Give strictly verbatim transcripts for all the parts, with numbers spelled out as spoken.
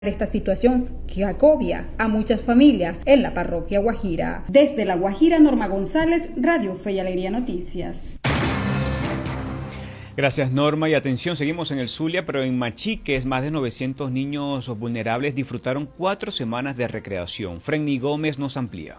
esta situación que agobia a muchas familias en la parroquia Guajira. Desde La Guajira, Norma González, Radio Fe y Alegría Noticias. Gracias, Norma, y atención, seguimos en el Zulia, pero en Machiques más de novecientos niños vulnerables disfrutaron cuatro semanas de recreación. Frenny Gómez nos amplía.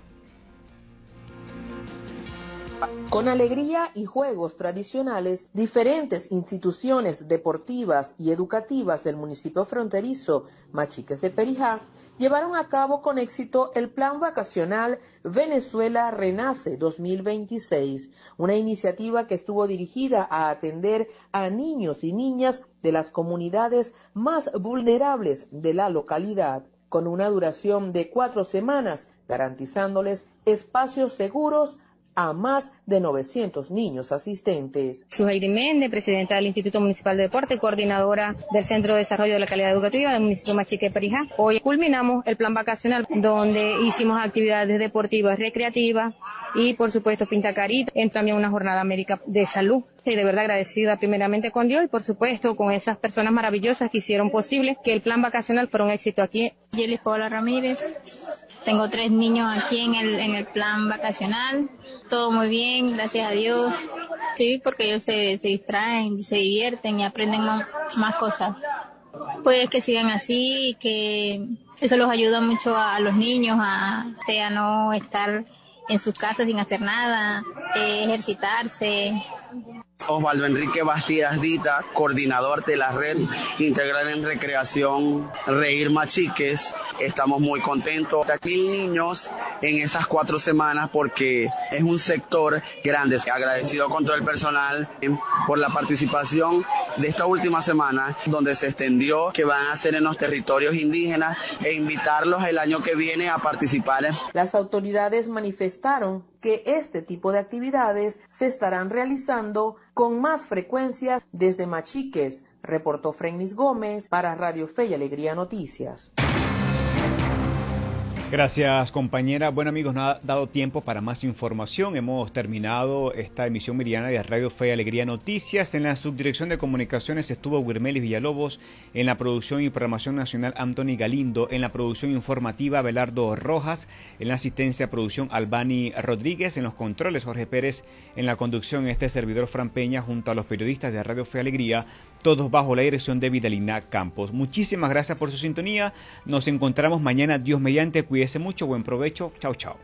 Con alegría y juegos tradicionales, diferentes instituciones deportivas y educativas del municipio fronterizo Machiques de Perijá llevaron a cabo con éxito el Plan Vacacional Venezuela Renace dos mil veintiséis, una iniciativa que estuvo dirigida a atender a niños y niñas de las comunidades más vulnerables de la localidad, con una duración de cuatro semanas, garantizándoles espacios seguros a más de novecientos niños asistentes. Suheiri Méndez, presidenta del Instituto Municipal de Deporte y coordinadora del Centro de Desarrollo de la Calidad Educativa del municipio Machiques de Perijá. Hoy culminamos el plan vacacional donde hicimos actividades deportivas, recreativas y por supuesto pintacarita, en también una jornada médica de salud. Y de verdad agradecida primeramente con Dios y por supuesto con esas personas maravillosas que hicieron posible que el plan vacacional fuera un éxito aquí. Yelis Paola Ramírez, tengo tres niños aquí en el, en el plan vacacional, todo muy bien, gracias a Dios. Sí, porque ellos se, se distraen, se divierten y aprenden más, más cosas. Pues que sigan así, que eso los ayuda mucho a, a los niños a, a no estar en sus casas sin hacer nada, eh, ejercitarse. Osvaldo Enrique Bastidas Dita, coordinador de la Red Integral en Recreación Reír Machiques. Estamos muy contentos. Aquí niños en esas cuatro semanas porque es un sector grande. Agradecido con todo el personal por la participación de esta última semana donde se extendió que van a hacer en los territorios indígenas e invitarlos el año que viene a participar. Las autoridades manifestaron que este tipo de actividades se estarán realizando con más frecuencia desde Machiques, reportó Frenny Gómez para Radio Fe y Alegría Noticias. Gracias, compañera. Bueno, amigos, no ha dado tiempo para más información. Hemos terminado esta emisión meridiana de Radio Fe y Alegría Noticias. En la subdirección de comunicaciones estuvo Wirmelis Villalobos, en la producción y programación nacional Anthony Galindo, en la producción informativa Abelardo Rojas, en la asistencia a producción Albani Rodríguez, en los controles Jorge Pérez, en la conducción este servidor Fran Peña junto a los periodistas de Radio Fe y Alegría, todos bajo la dirección de Vidalina Campos. Muchísimas gracias por su sintonía. Nos encontramos mañana, Dios mediante. Cuídese mucho, buen provecho. Chao, chao.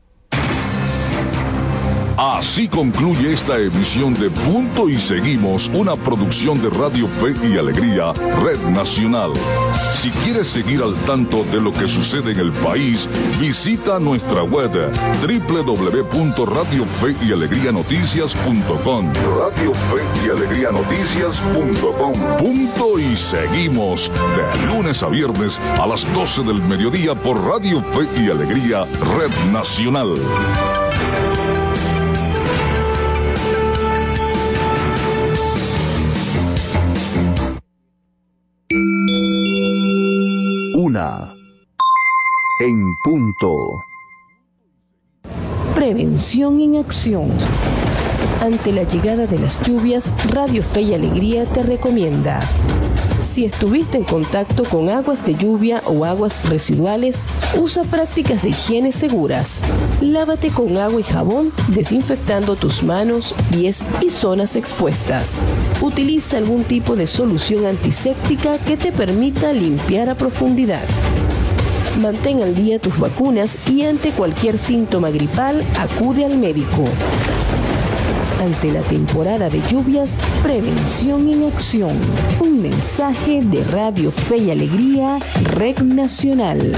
Así concluye esta emisión de Punto y Seguimos, una producción de Radio Fe y Alegría, Red Nacional. Si quieres seguir al tanto de lo que sucede en el país, visita nuestra web doble u doble u doble u punto radio fe y alegría noticias punto com. Radio Fe y Alegría Noticias punto com. Punto y Seguimos, de lunes a viernes a las doce del mediodía por Radio Fe y Alegría, Red Nacional. Una en punto. Prevención en acción. Ante la llegada de las lluvias, Radio Fe y Alegría te recomienda: si estuviste en contacto con aguas de lluvia o aguas residuales, usa prácticas de higiene seguras. Lávate con agua y jabón, desinfectando tus manos, pies y zonas expuestas. Utiliza algún tipo de solución antiséptica que te permita limpiar a profundidad. Mantén al día tus vacunas y ante cualquier síntoma gripal, acude al médico. Ante la temporada de lluvias, prevención en acción. Un mensaje de Radio Fe y Alegría, Red Nacional.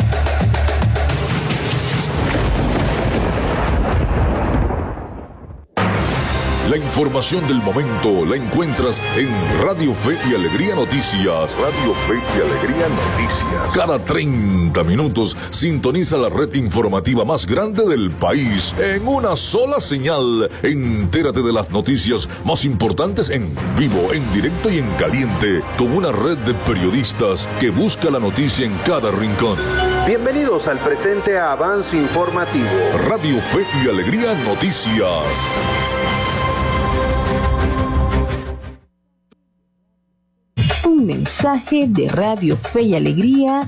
La información del momento la encuentras en Radio Fe y Alegría Noticias. Radio Fe y Alegría Noticias. Cada treinta minutos sintoniza la red informativa más grande del país en una sola señal. Entérate de las noticias más importantes en vivo, en directo y en caliente, con una red de periodistas que busca la noticia en cada rincón. Bienvenidos al presente avance informativo. Radio Fe y Alegría Noticias. Un mensaje de Radio Fe y Alegría